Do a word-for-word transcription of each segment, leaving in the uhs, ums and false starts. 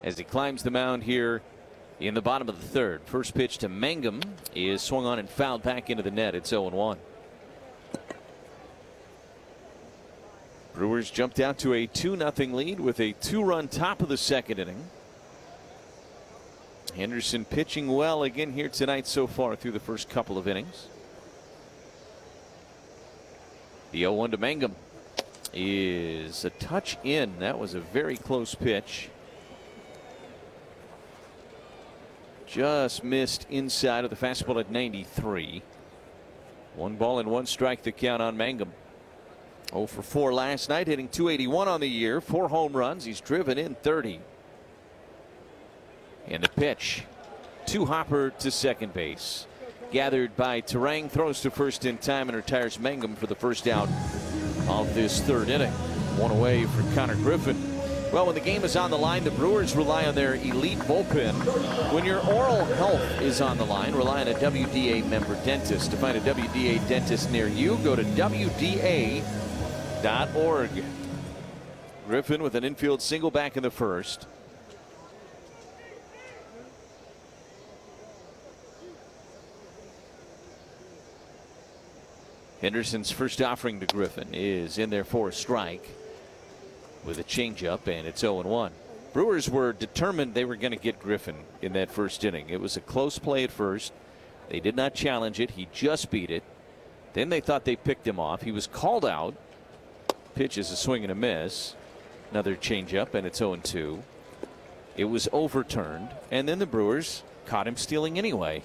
as he climbs the mound here in the bottom of the third. First pitch to Mangum is swung on and fouled back into the net. It's oh and one. Brewers jumped out to a two nothing lead with a two-run top of the second inning. Henderson pitching well again here tonight so far through the first couple of innings. The oh one to Mangum is a touch in. That was a very close pitch. Just missed inside of the fastball at ninety-three. One ball and one strike the count on Mangum. oh for four last night, hitting two eighty-one on the year, four home runs. He's driven in thirty. And the pitch to Hopper to second base. Gathered by Terang, throws to first in time and retires Mangum for the first out of this third inning. One away for Connor Griffin. Well, when the game is on the line, the Brewers rely on their elite bullpen. When your oral health is on the line, rely on a W D A member dentist. To find a W D A dentist near you, go to W D A dot org. Griffin with an infield single back in the first. Henderson's first offering to Griffin is in there for a strike with a changeup, and it's oh and one. Brewers were determined they were going to get Griffin in that first inning. It was a close play at first. They did not challenge it. He just beat it. Then they thought they picked him off. He was called out. Pitch is a swing and a miss. Another changeup, and it's oh and two. It was overturned, and then the Brewers caught him stealing anyway.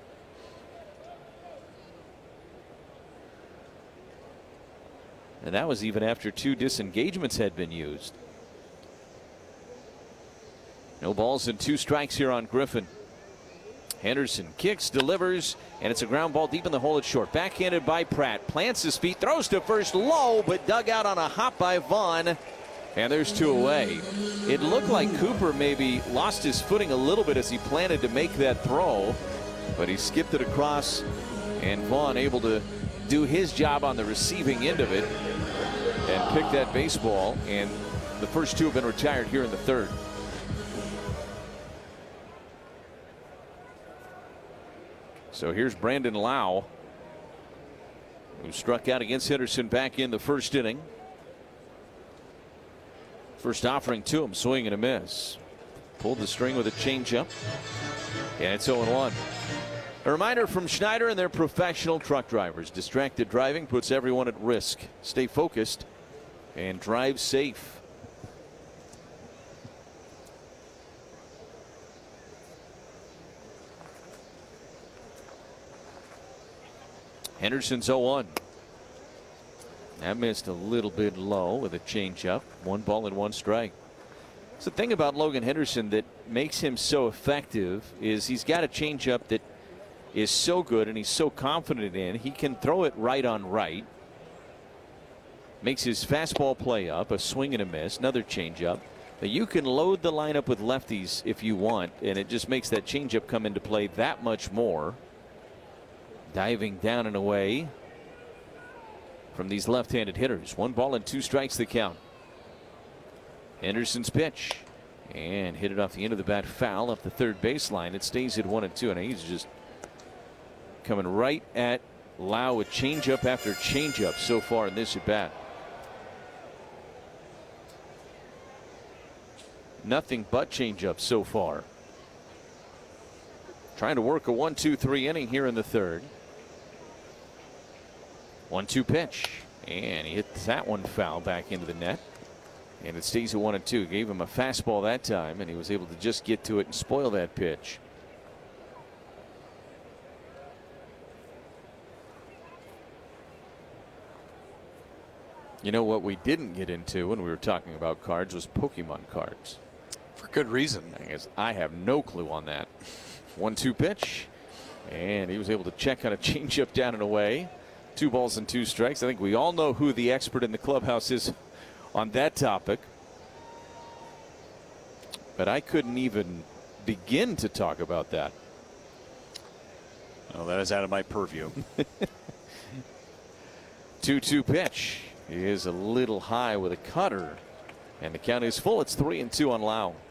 And that was even after two disengagements had been used. No balls and two strikes here on Griffin. Henderson kicks, delivers, and it's a ground ball deep in the hole at short. Backhanded by Pratt. Plants his feet, throws to first low, but dug out on a hop by Vaughn. And there's two away. It looked like Cooper maybe lost his footing a little bit as he planted to make that throw, but he skipped it across, and Vaughn able to do his job on the receiving end of it and pick that baseball, and the first two have been retired here in the third. So here's Brandon Lau, who struck out against Henderson back in the first inning. First offering to him, swing and a miss. Pulled the string with a changeup, and it's oh and one. A reminder from Schneider and their professional truck drivers. Distracted driving puts everyone at risk. Stay focused and drive safe. Henderson's oh one. That missed a little bit low with a changeup. One ball and one strike. So the thing about Logan Henderson that makes him so effective is he's got a changeup that is so good and he's so confident in. He can throw it right on right. Makes his fastball play up, a swing and a miss, another changeup. But you can load the lineup with lefties if you want, and it just makes that changeup come into play that much more. Diving down and away from these left-handed hitters. One ball and two strikes the count. Henderson's pitch, and hit it off the end of the bat, foul up the third baseline. It stays at one and two, and he's just coming right at Lau with changeup after changeup so far in this at bat. Nothing but changeup so far. Trying to work a one two three inning here in the third. one two pitch, and he hits that one foul back into the net, and it stays at one and two. Gave him a fastball that time, and he was able to just get to it and spoil that pitch. You know what we didn't get into when we were talking about cards was Pokemon cards. For good reason. I guess I have no clue on that. one two pitch, and he was able to check on a changeup down and away. Two balls and two strikes. I think we all know who the expert in the clubhouse is on that topic. But I couldn't even begin to talk about that. Well, that is out of my purview. two two pitch. He is a little high with a cutter. And the count is full. It's three and two on Lau.